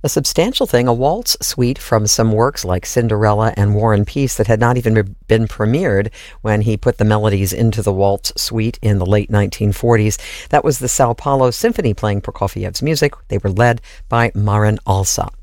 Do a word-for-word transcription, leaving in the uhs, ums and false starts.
A substantial thing, a waltz suite from some works like Cinderella and War and Peace that had not even been premiered when he put the melodies into the waltz suite in the late nineteen forties. That was the Sao Paulo Symphony playing Prokofiev's music. They were led by Marin Alsop.